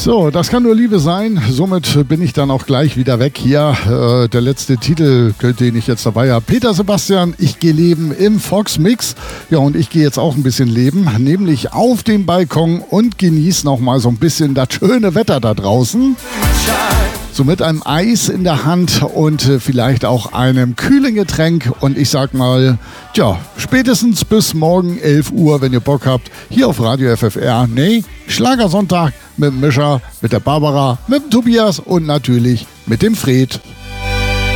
So, das kann nur Liebe sein. Somit bin ich dann auch gleich wieder weg. Hier der letzte Titel, den ich jetzt dabei habe. Peter Sebastian, ich gehe leben im Fox Mix. Ja, und ich gehe jetzt auch ein bisschen leben, nämlich auf dem Balkon und genieße noch mal so ein bisschen das schöne Wetter da draußen. So mit einem Eis in der Hand und vielleicht auch einem kühlen Getränk. Und ich sag mal, tja, spätestens bis morgen 11 Uhr, wenn ihr Bock habt, hier auf Radio FFR. Nee, Schlagersonntag mit dem Mischer, mit der Barbara, mit dem Tobias und natürlich mit dem Fred.